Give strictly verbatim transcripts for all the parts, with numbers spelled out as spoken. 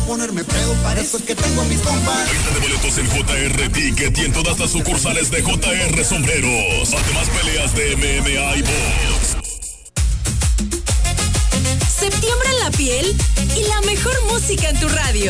ponerme pedo, para eso es que tengo a mis compas. Venta de boletos en J R Ticket y en todas las sucursales de J R Sombreros. Además, peleas de M M A y box. Septiembre en la piel y la mejor música en tu radio.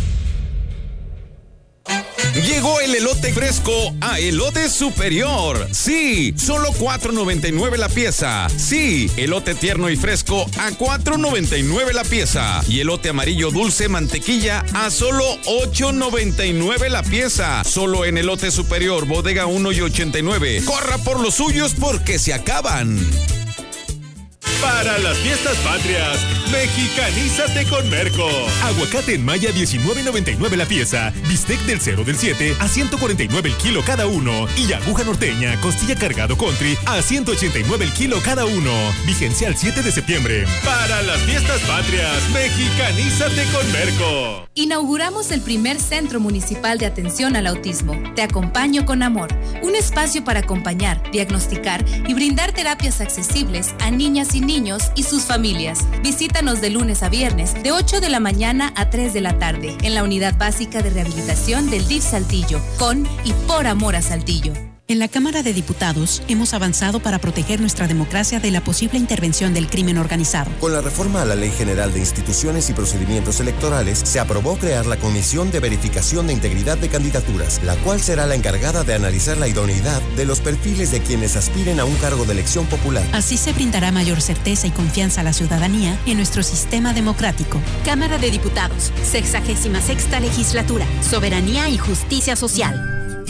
Llegó el elote fresco a Elote Superior. Sí, solo cuatro noventa y nueve la pieza. Sí, elote tierno y fresco a cuatro noventa y nueve la pieza. Y elote amarillo dulce mantequilla a solo ocho noventa y nueve la pieza. Solo en Elote Superior, bodega uno y ochenta y nueve. Corra por los suyos porque se acaban. Para las fiestas patrias, mexicanízate con Merco. Aguacate en maya diecinueve noventa y nueve la pieza, bistec del cero del siete a ciento cuarenta y nueve el kilo cada uno y aguja norteña, costilla cargado country a ciento ochenta y nueve el kilo cada uno. Vigencia al siete de septiembre. Para las fiestas patrias, mexicanízate con Merco. Inauguramos el primer Centro Municipal de Atención al Autismo. Te acompaño con amor. Un espacio para acompañar, diagnosticar y brindar terapias accesibles a niñas y niños y sus familias. Visítanos de lunes a viernes de ocho de la mañana a tres de la tarde en la Unidad Básica de Rehabilitación del D I F Saltillo, con y por amor a Saltillo. En la Cámara de Diputados hemos avanzado para proteger nuestra democracia de la posible intervención del crimen organizado. Con la reforma a la Ley General de Instituciones y Procedimientos Electorales, se aprobó crear la Comisión de Verificación de Integridad de Candidaturas, la cual será la encargada de analizar la idoneidad de los perfiles de quienes aspiren a un cargo de elección popular. Así se brindará mayor certeza y confianza a la ciudadanía en nuestro sistema democrático. Cámara de Diputados, sexagésima sexta legislatura, soberanía y justicia social.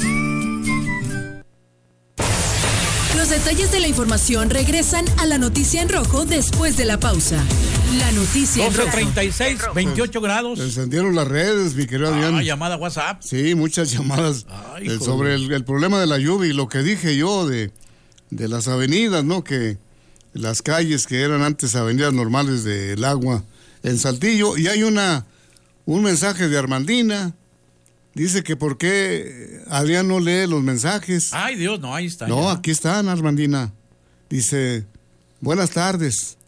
Los detalles de la información regresan a la noticia en rojo después de la pausa. La noticia en rojo. treinta y seis, veintiocho grados. Se encendieron las redes, mi querido Adrián. Ah, llamada WhatsApp. Sí, muchas llamadas Ay, eh, sobre el, el problema de la lluvia y lo que dije yo de, de las avenidas, ¿no? Que las calles que eran antes avenidas normales del agua en Saltillo. Y hay una un mensaje de Armandina. Dice que por qué Adrián no lee los mensajes. Ay, Dios, no, ahí está. No, ya. Aquí están, Armandina. Dice, buenas tardes.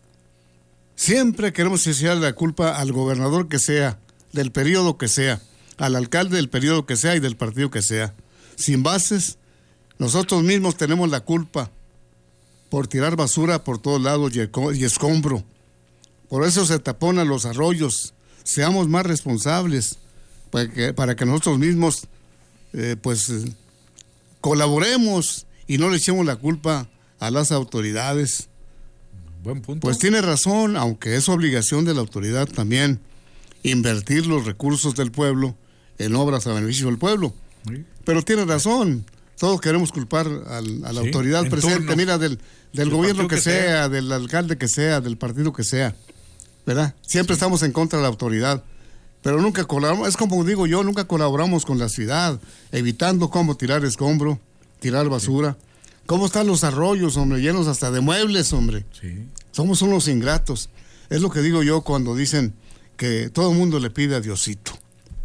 Siempre queremos echarle la culpa al gobernador que sea, del periodo que sea, al alcalde del periodo que sea y del partido que sea. Sin bases, nosotros mismos tenemos la culpa por tirar basura por todos lados y escombro. Por eso se taponan los arroyos. Seamos más responsables. Para que, para que nosotros mismos eh, pues eh, colaboremos y no le echemos la culpa a las autoridades. Buen punto. Pues tiene razón, aunque es obligación de la autoridad también invertir los recursos del pueblo en obras a beneficio del pueblo. Sí. Pero tiene razón, todos queremos culpar al, a la sí, autoridad presente, turno. Mira, del, del gobierno que, que sea, sea, del alcalde que sea, del partido que sea, ¿verdad? Siempre sí. Estamos en contra de la autoridad. Pero nunca colaboramos, es como digo yo, nunca colaboramos con la ciudad, evitando cómo tirar escombro, tirar basura. Sí. ¿Cómo están los arroyos, hombre, llenos hasta de muebles, hombre? Sí. Somos unos ingratos. Es lo que digo yo cuando dicen que todo el mundo le pide a Diosito.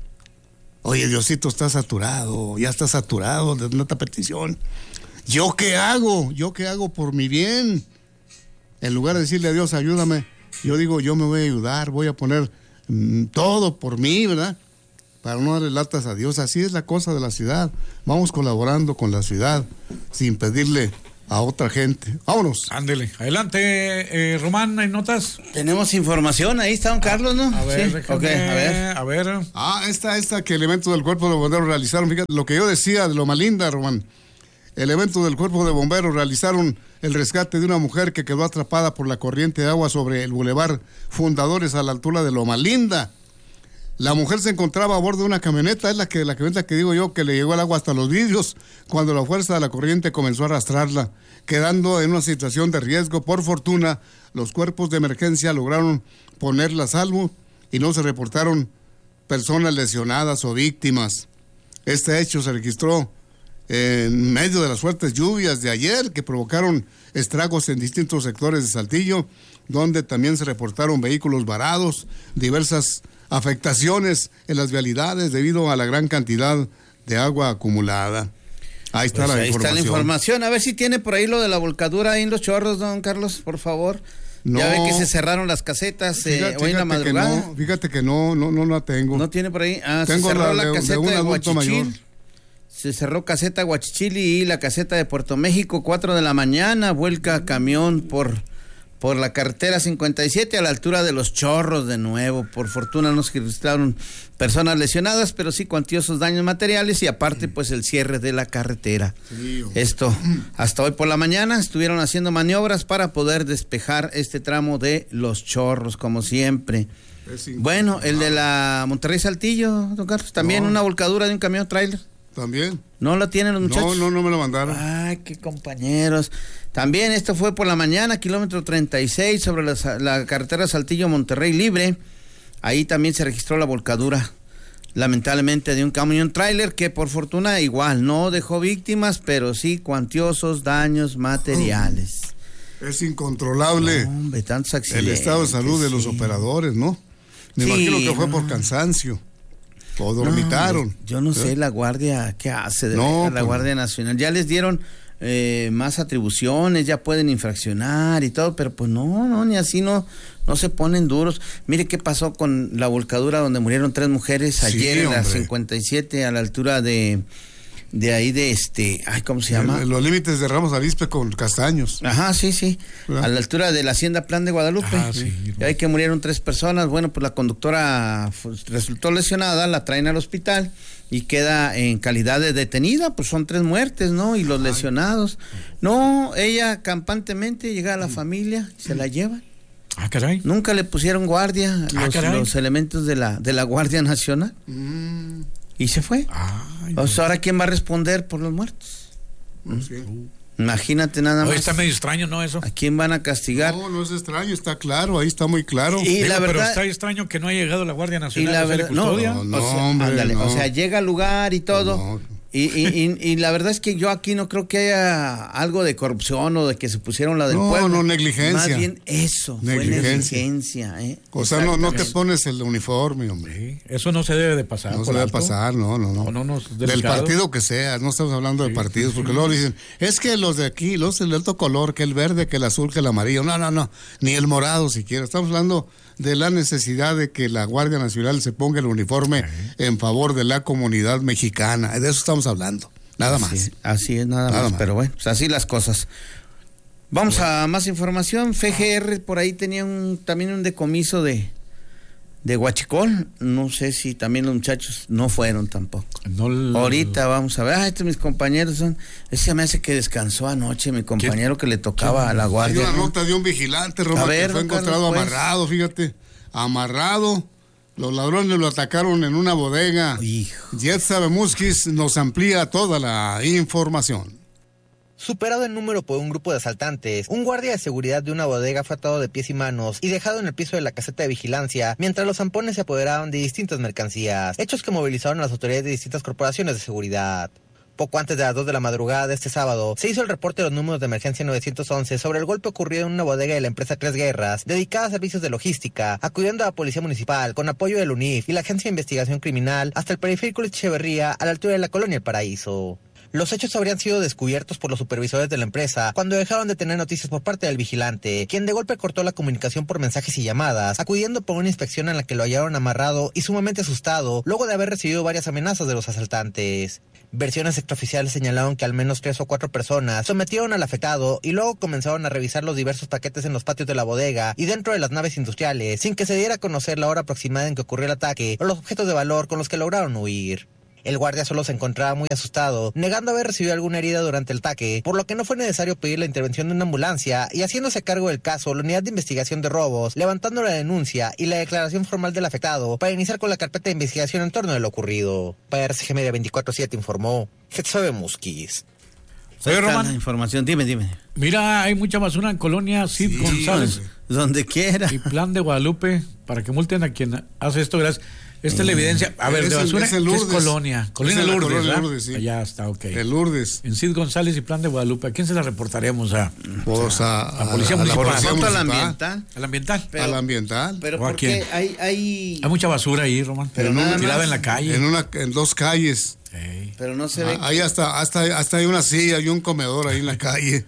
Oye, Diosito está saturado, ya está saturado de tanta petición. ¿Yo qué hago? ¿Yo qué hago por mi bien? En lugar de decirle a Dios, ayúdame, yo digo, yo me voy a ayudar, voy a poner todo por mí, ¿verdad? Para no darle latas a Dios. Así es la cosa de la ciudad. Vamos colaborando con la ciudad sin pedirle a otra gente. Vámonos. Ándele. Adelante, eh, Román, ¿hay notas? Tenemos información, ahí está don Carlos, ¿no? A ver, sí. déjame, okay, a ver. A ver. Ah, esta, esta que elementos del cuerpo de bomberos realizaron. Fíjate, lo que yo decía de Loma Linda, Román. Elementos del cuerpo de bomberos realizaron el rescate de una mujer que quedó atrapada por la corriente de agua sobre el bulevar Fundadores a la altura de Loma Linda. La mujer se encontraba a bordo de una camioneta, es la que la camioneta que digo yo que le llegó el agua hasta los vidrios cuando la fuerza de la corriente comenzó a arrastrarla, quedando en una situación de riesgo. Por fortuna, los cuerpos de emergencia lograron ponerla a salvo y no se reportaron personas lesionadas o víctimas. Este hecho se registró en medio de las fuertes lluvias de ayer que provocaron estragos en distintos sectores de Saltillo, donde también se reportaron vehículos varados, diversas afectaciones en las vialidades debido a la gran cantidad de agua acumulada. Ahí está, pues la, ahí información. está la información. A ver si tiene por ahí lo de la volcadura ahí en Los Chorros, don Carlos, por favor. No. Ya ve que se cerraron las casetas eh, Fíjate, hoy en la fíjate que madrugada. no, fíjate que no, no, no la tengo. ¿No tiene por ahí? Ah, Tengo se cerró la la, de- de caseta un de, adulto Huachichil. mayor. Se cerró caseta Huachichil y la caseta de Puerto México, cuatro de la mañana, vuelca camión por, por la carretera cincuenta y siete a la altura de Los Chorros de nuevo. Por fortuna no se registraron personas lesionadas, pero sí cuantiosos daños materiales y aparte pues el cierre de la carretera. Sí, Esto, hasta hoy por la mañana estuvieron haciendo maniobras para poder despejar este tramo de Los Chorros, como siempre. Bueno, el de la Monterrey Saltillo, don Carlos, también No. una volcadura de un camión tráiler. También. ¿No la tienen los muchachos? No, no, no me lo mandaron. Ay, qué compañeros. También esto fue por la mañana, kilómetro treinta y seis, sobre la, la carretera Saltillo-Monterrey Libre. Ahí también se registró la volcadura, lamentablemente, de un camión tráiler que por fortuna igual no dejó víctimas, pero sí cuantiosos daños materiales. Es incontrolable. No, hombre, tantos accidentes. El estado de salud de los sí. operadores, ¿no? Me Sí, imagino que fue no. por cansancio. O dormitaron. No, yo no ¿Eh? sé la Guardia, ¿qué hace de No, la pues, Guardia Nacional? Ya les dieron eh, más atribuciones, ya pueden infraccionar y todo, pero pues no, no, ni así no, no se ponen duros. Mire qué pasó con la volcadura donde murieron tres mujeres Sí, ayer en la hombre. cincuenta y siete a la altura de, de ahí de este, ay, ¿cómo se llama? En los límites de Ramos Arizpe con Castaños. Ajá, sí, sí. ¿verdad? A la altura de la Hacienda Plan de Guadalupe. Ah, sí. Y ahí que murieron tres personas. Bueno, pues la conductora pues, resultó lesionada, la traen al hospital y queda en calidad de detenida. Pues son tres muertes, ¿no? Y los lesionados. No, ella campantemente llega a la familia y se la llevan. Ah, caray. Nunca le pusieron guardia Ah, los, caray. los elementos de la, de la Guardia Nacional. Mm, Y se fue. Ay, O sea, ahora ¿quién va a responder por los muertos? sí. Imagínate nada Oye, más. está medio extraño, ¿no? Eso. ¿A quién van a castigar? No, no es extraño, está claro, ahí está muy claro. Y Digo, la pero verdad- está extraño que no haya llegado la Guardia Y Nacional la a hacerle verdad, no, custodia. no, o sea, hombre, ándale, no. o sea, llega al lugar y todo. No. Y, y, y, y la verdad es que yo aquí no creo que haya algo de corrupción o de que se pusieron la del No, pueblo. no, negligencia. Más bien eso, Negligencia. fue negligencia. ¿eh? O sea, no, no te Exactamente. pones el uniforme, hombre. Sí, eso no se debe de pasar. No se por debe alto. pasar, no, no, no. O no nos Del delicado. partido que sea, no estamos hablando de partidos, porque luego dicen, es que los de aquí, los del alto color, que el verde, que el azul, que el amarillo, no, no, no, ni el morado siquiera. Estamos hablando de la necesidad de que la Guardia Nacional se ponga el uniforme en favor de la comunidad mexicana. De eso estamos hablando, nada más. Así, así es, nada, Nada más, más. pero bueno, pues así las cosas. Vamos a más información. F G R por ahí tenía un, también un decomiso de, de huachicol. No sé si también los muchachos no fueron tampoco. No l- Ahorita vamos a ver. Ah, estos mis compañeros son. Ese me hace que descansó anoche, mi compañero que le tocaba a la Hay guardia. una ¿no? nota de un vigilante, Román, A ver, que fue don Carlos, encontrado pues. amarrado, fíjate, amarrado. Los ladrones lo atacaron en una bodega. Hijo. Jetsa Bemuskis nos amplía toda la información. Superado en número por un grupo de asaltantes, un guardia de seguridad de una bodega fue atado de pies y manos y dejado en el piso de la caseta de vigilancia, mientras los zampones se apoderaban de distintas mercancías, hechos que movilizaron a las autoridades de distintas corporaciones de seguridad. Poco antes de las dos de la madrugada de este sábado, se hizo el reporte de los números de emergencia nueve once sobre el golpe ocurrido en una bodega de la empresa Tres Guerras, dedicada a servicios de logística, acudiendo a la Policía Municipal, con apoyo del U N I F y la Agencia de Investigación Criminal, hasta el periférico Echeverría, a la altura de la colonia El Paraíso. Los hechos habrían sido descubiertos por los supervisores de la empresa cuando dejaron de tener noticias por parte del vigilante, quien de golpe cortó la comunicación por mensajes y llamadas, acudiendo por una inspección en la que lo hallaron amarrado y sumamente asustado, luego de haber recibido varias amenazas de los asaltantes. Versiones extraoficiales señalaron que al menos tres o cuatro personas sometieron al afectado y luego comenzaron a revisar los diversos paquetes en los patios de la bodega y dentro de las naves industriales, sin que se diera a conocer la hora aproximada en que ocurrió el ataque o los objetos de valor con los que lograron huir. El guardia solo se encontraba muy asustado, negando haber recibido alguna herida durante el ataque, por lo que no fue necesario pedir la intervención de una ambulancia y haciéndose cargo del caso la unidad de investigación de robos, levantando la denuncia y la declaración formal del afectado para iniciar con la carpeta de investigación en torno de lo ocurrido. Para R C G Media veinticuatro siete informó Getsobe Musquiz. Oye, Ahí está Román. la información, dime, dime. Mira, hay mucha basura en Colonia Cid Sí, González Donde quiera. y Plan de Guadalupe para que multen a quien hace esto. Gracias. Esta es la evidencia. A ver, Es de el- basura, es el ¿qué es Lourdes. Colonia? Colonia Es en la Lourdes, Colonia ¿verdad? Lourdes, sí. Allá está, ok. El Lourdes. En Cid González y Plan de Guadalupe. ¿A quién se la reportaremos? ¿A, Pues a, a Policía a la Municipal? Policía Nosotros al Municipal, ambiental. al ambiental? Pero- al ambiental. Pero ¿O a porque quién? hay, hay, Hay mucha basura ahí, Román. Pero Pero nada tirada más. en la calle. En una, en dos calles. Ey. pero no se ve. Ah, ahí hasta, hasta, hasta hay una silla y un comedor ahí en la calle.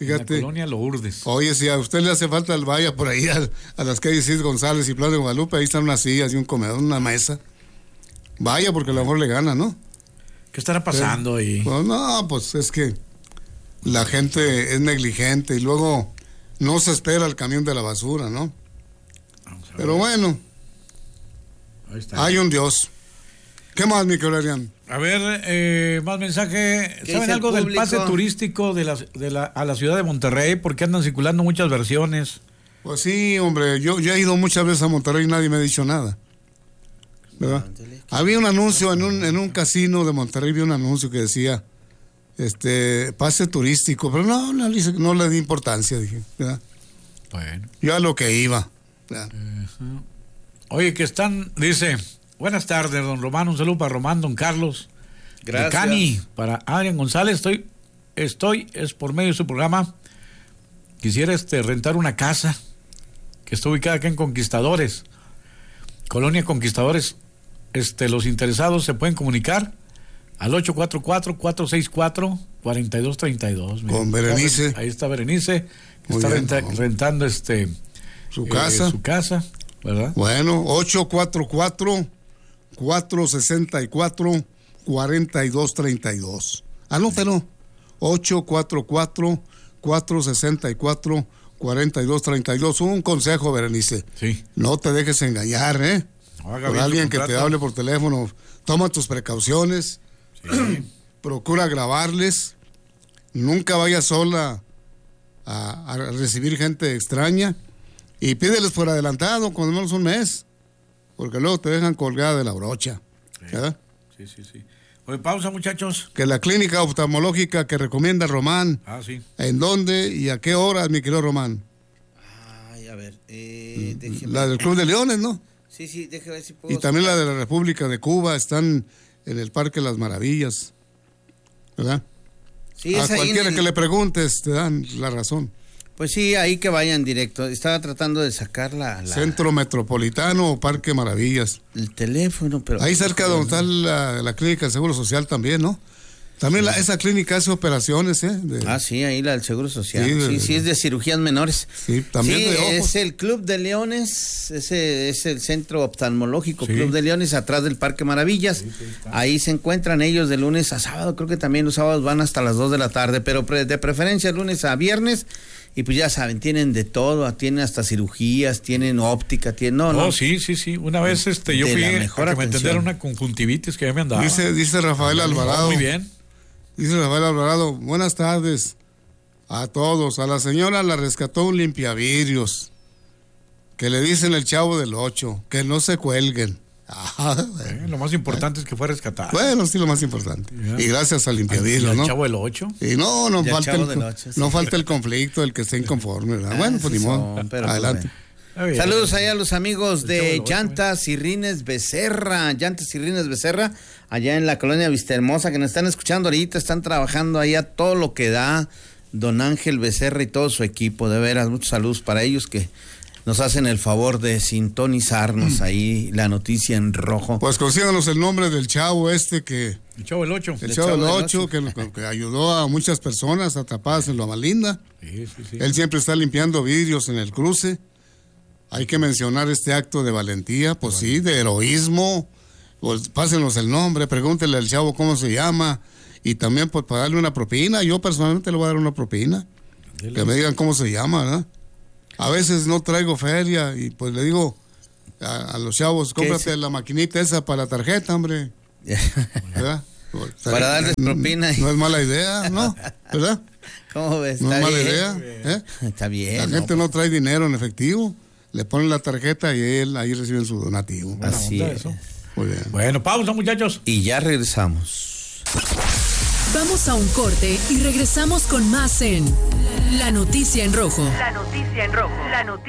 Fíjate. En la colonia Lourdes. Oye, si a usted le hace falta, vaya por ahí a, a las calles Cis González y Plaza de Guadalupe, ahí están unas sillas y un comedor, una mesa. Vaya, porque a lo mejor le gana, ¿no? ¿Qué estará pasando sí. ahí? Pues no, pues es que la gente es negligente y luego no se espera el camión de la basura, ¿no? Pero bueno, ahí está. Hay un Dios. ¿Qué más, mi querido Adrián? A ver, eh, más mensaje. ¿Saben algo del pase turístico de la, de la, a la ciudad de Monterrey? Porque andan circulando muchas versiones. Pues sí, hombre, yo, yo he ido muchas veces a Monterrey y nadie me ha dicho nada. ¿Verdad? Había un anuncio en un, en un casino de Monterrey, vi un anuncio que decía, este, pase turístico, pero no, no, no le di importancia, dije, ¿verdad? Bueno. Yo a lo que iba. Uh-huh. Oye, que están, dice, buenas tardes, don Román, un saludo para Román, don Carlos. Gracias. Cani, para Adrián González, estoy, estoy, es por medio de su programa, quisiera este, rentar una casa que está ubicada acá en Conquistadores, Colonia Conquistadores. Este, los interesados se pueden comunicar al ocho cuatro cuatro, cuatro seis cuatro, cuatro dos tres dos. Con Berenice. Ahí está Berenice, que Muy está bien, renta, no. rentando este su eh, casa. Su casa, ¿verdad? Bueno, ocho cuatro cuatro, cuatro seis cuatro, cuatro dos tres dos. Anótelo. ocho cuatro cuatro, cuatro seis cuatro, cuatro dos tres dos. Un consejo, Berenice. Sí. No te dejes engañar, ¿eh? No, por alguien que te hable por teléfono. Toma tus precauciones. Sí. Procura grabarles. Nunca vayas sola a, a recibir gente extraña. Y pídeles por adelantado, cuando menos un mes. Porque luego te dejan colgada de la brocha. Sí, sí, sí. sí. Oye, pausa, muchachos. Que la clínica oftalmológica que recomienda Román. Ah, sí. ¿En dónde y a qué horas, mi querido Román? Ay, a ver. Eh, déjeme... La del Club de Leones, ¿no? Sí, sí, déjame ver si puedo... Y también la de la República de Cuba, están en el Parque Las Maravillas, ¿verdad? Sí, a es ahí cualquiera en el... que le preguntes te dan la razón. Pues sí, ahí que vayan directo. Estaba tratando de sacar la... la... Centro Metropolitano o Parque Maravillas. El teléfono, pero... Ahí cerca donde está la, la clínica del Seguro Social también, ¿no? También sí. la, esa clínica hace operaciones, ¿eh? De... Ah, sí, ahí la del Seguro Social. Sí, de, sí, sí, es de cirugías menores. Sí, también sí, de ojos. Es el Club de Leones, ese es el centro oftalmológico, sí. Club de Leones, atrás del Parque Maravillas. Sí, sí, ahí se encuentran ellos de lunes a sábado, creo que también los sábados van hasta las dos de la tarde, pero de preferencia lunes a viernes. Y pues ya saben, tienen de todo, tienen hasta cirugías, tienen óptica, tienen... No, no. Oh, sí, sí, sí. Una vez este, yo fui a que me atendieron una conjuntivitis que ya me andaba. Dice, dice Rafael ah, Alvarado. Muy bien. Dice Rafael Alvarado, buenas tardes a todos. A la señora la rescató un limpiavidrios, que le dicen el Chavo del Ocho, que no se cuelguen. Ah, bueno. eh, lo más importante eh. es que fue rescatado. Bueno, sí, lo más importante. Yeah. Y gracias al limpiavidrios, ¿no? El Chavo del Ocho. Y no, no, falta el, ocho, sí. no falta el conflicto, el que esté inconforme, ¿verdad? Ah, bueno, pues ni modo. Adelante. Bueno. Saludos allá a los amigos de Llantas y Rines Becerra, Llantas y Rines Becerra, allá en la colonia Vistahermosa, que nos están escuchando ahorita, están trabajando allá todo lo que da don Ángel Becerra y todo su equipo, de veras, muchos saludos para ellos que nos hacen el favor de sintonizarnos mm. ahí, la noticia en rojo. Pues consíganos el nombre del chavo este que... El Chavo del Ocho. El, el Chavo, chavo del Ocho, que, que ayudó a muchas personas atrapadas en Loma Linda. Sí, sí, sí. Él siempre está limpiando vidrios en el cruce. Hay que mencionar este acto de valentía, pues sí, de heroísmo. Pues pásenos el nombre, pregúntenle al chavo cómo se llama. Y también pues para darle una propina. Yo personalmente le voy a dar una propina. Dele. Que me digan cómo se llama, ¿verdad? A veces no traigo feria y pues le digo a, a los chavos, cómprate la maquinita esa para la tarjeta, hombre. ¿Verdad? Para darles propina. No es mala idea, ¿no? ¿Verdad? ¿Cómo ves? No es mala bien. idea. ¿Eh? Está bien. La no, gente no trae dinero en efectivo. Le ponen la tarjeta y él ahí reciben su donativo. Así es. Eso. Muy bien. Bueno, pausa, muchachos. Y ya regresamos. Vamos a un corte y regresamos con más en La Noticia en Rojo. La Noticia en Rojo. La Noticia